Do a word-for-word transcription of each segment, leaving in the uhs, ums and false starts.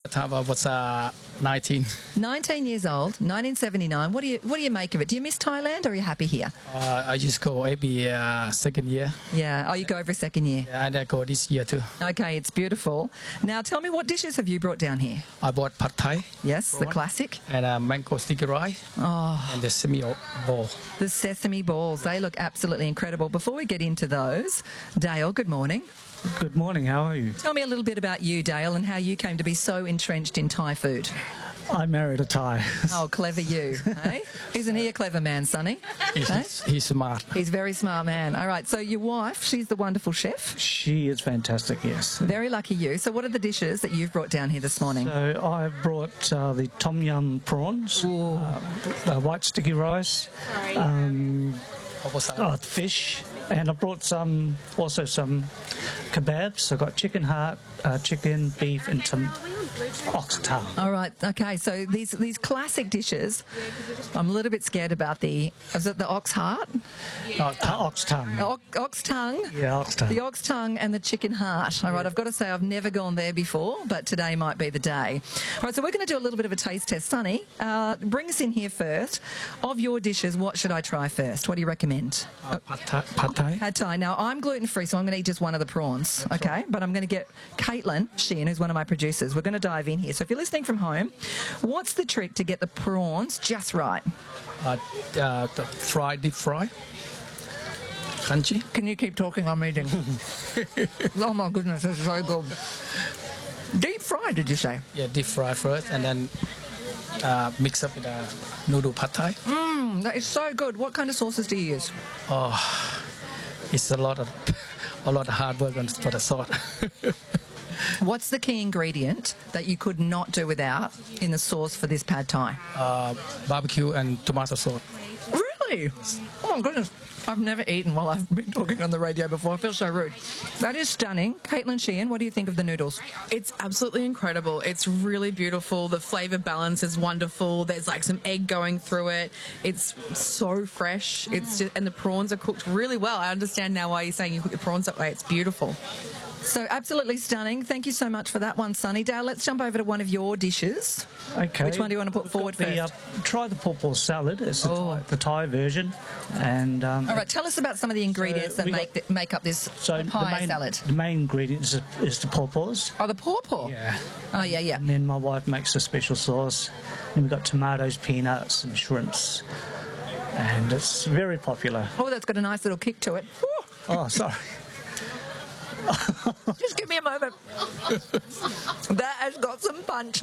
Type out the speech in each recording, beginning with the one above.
time I was uh, nineteen. nineteen years old, nineteen seventy-nine. What do you what do you make of it? Do you miss Thailand or are you happy here? Uh, I just go every uh, second year. Yeah. Oh, you go every second year. Yeah, and I go this year too. Okay, it's beautiful. Now, tell me, what dishes have you brought down here? I bought pad thai. Yes, the Prawn. classic. And uh, mango sticky rice. Oh, And the semi ball. the sesame balls. They look absolutely incredible. Before we get into those, Dale, good morning. Good morning, how are you? Tell me a little bit about you, Dale, and how you came to be so entrenched in Thai food. I married a Thai. Oh, clever you, eh? Isn't he a clever man, Sonny? He's, Eh? he's smart. He's a very smart man. All right, so your wife, she's the wonderful chef. She is fantastic, yes. Very lucky you. So what are the dishes that you've brought down here this morning? So I brought uh, the tom yum prawns, Ooh. uh, the white sticky rice, um, Opposite. oh, fish, and I brought some also some kebabs. I got chicken heart, uh, chicken, beef, and some ox tongue. All right, okay, so these these classic dishes, I'm a little bit scared about the, is it the ox heart? Uh, ox tongue. Ox, ox tongue? Yeah, ox tongue. The ox tongue and the chicken heart. All right, I've got to say I've never gone there before, but today might be the day. All right, so we're going to do a little bit of a taste test. Sonny, uh, bring us in here first. Of your dishes, what should I try first? What do you recommend? Uh, pad thai. Pad thai. Pad Thai. Now, I'm gluten-free, so I'm going to eat just one of the prawns, okay? But I'm going to get Caitlin Sheehan, who's one of my producers. We're going to dive in here. So if you're listening from home, what's the trick to get the prawns just right? Uh, uh, the fry, deep fry. Crunchy. Can you keep talking? I'm eating. Oh, my goodness, this is so good. Deep fried, did you say? Yeah, deep fry first and then uh, mix up with a noodle pad thai. Mm, that is so good. What kind of sauces do you use? Oh, it's a lot of a lot of hard work on, for the sauce. What's the key ingredient that you could not do without in the sauce for this pad thai? uh, barbecue and tomato sauce. Really? Oh, my goodness. I've never eaten while I've been talking on the radio before. I feel so rude. That is stunning. Caitlin Sheehan, what do you think of the noodles? It's absolutely incredible. It's really beautiful. The flavour balance is wonderful. There's like some egg going through it. It's so fresh. It's just, and the prawns are cooked really well. I understand now why you're saying you cook the prawns that way. It's beautiful. So absolutely stunning. Thank you so much for that one, Sunnydale. Let's jump over to one of your dishes. Okay. Which one do you want to put We've forward got the, first? Uh, try the pawpaw salad. It's the, Oh. Thai, the Thai version. And um, All right, tell us about some of the ingredients So that we make got- the, make up this so the papaya main, salad. the main ingredient is, is the pawpaws. Oh, the pawpaw. Yeah. Oh, yeah, yeah. And then my wife makes a special sauce. And we've got tomatoes, peanuts, and shrimps. And it's very popular. Oh, that's got a nice little kick to it. Whew. Oh, sorry. Just give me a moment. That has got some punch.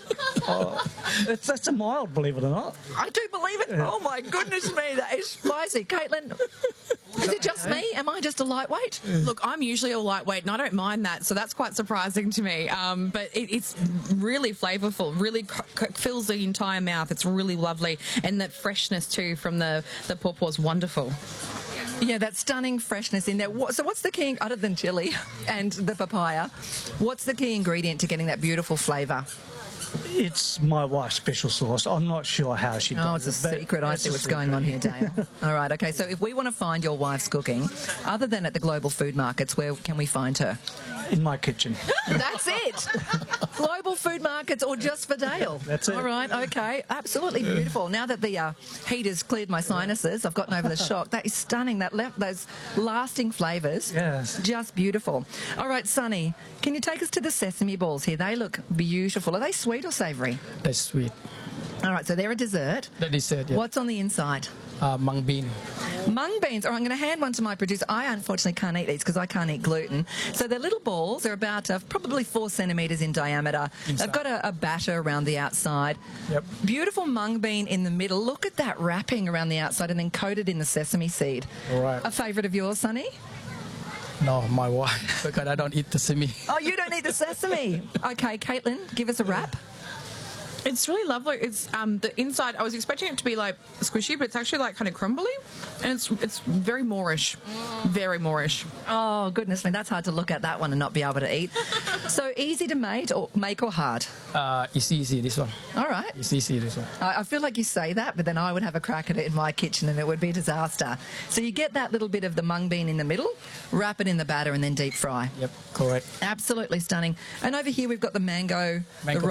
It's, that's a mild, believe it or not. I do believe it. Oh, my goodness me, that is spicy. Caitlin, is it just me? Am I just a lightweight? Look, I'm usually a lightweight and I don't mind that, so that's quite surprising to me. Um, but it, it's really flavourful, really c- c- fills the entire mouth. It's really lovely. And that freshness too from the, the pawpaw is wonderful. Yeah, that stunning freshness in there. What, so what's the key, other than chili and the papaya, what's the key ingredient to getting that beautiful flavour? It's my wife's special sauce. I'm not sure how she Oh, does it's a it, but secret. I it's see a what's secret. going on here, Dale. All right, okay. So if we want to find your wife's cooking, other than at the global food markets, where can we find her? In my kitchen. That's it. Global food markets or just for Dale? That's it. All right, okay. Absolutely beautiful. Now that the uh, heat has cleared my sinuses, I've gotten over the shock. That is stunning. That left those lasting flavours. Yes. Just beautiful. All right, Sonny, can you take us to the sesame balls here? They look beautiful. Are they sweet or savoury? That's sweet. All right, so they're a dessert. That is it. Yeah. What's on the inside? Uh, mung bean. Mung beans. All right, I'm going to hand one to my producer. I unfortunately can't eat these because I can't eat gluten. So they're little balls. They're about uh, probably four centimetres in diameter. Inside. They've got a, a batter around the outside. Yep. Beautiful mung bean in the middle. Look at that wrapping around the outside and then coated in the sesame seed. All right. A favourite of yours, Sonny? No, my wife, because I don't eat the simi. Oh, you don't eat the sesame. Okay, Caitlin, give us a wrap. It's really lovely. It's um, the inside. I was expecting it to be like squishy, but it's actually like kind of crumbly, and it's it's very Moorish, very Moorish. Oh, goodness me, that's hard to look at that one and not be able to eat. So easy to make or make or hard? Uh, it's easy, this one. All right. It's easy, this one. I I feel like you say that, but then I would have a crack at it in my kitchen and it would be a disaster. So you get that little bit of the mung bean in the middle, wrap it in the batter and then deep fry. Yep, correct. Absolutely stunning. And over here we've got the mango, Mango the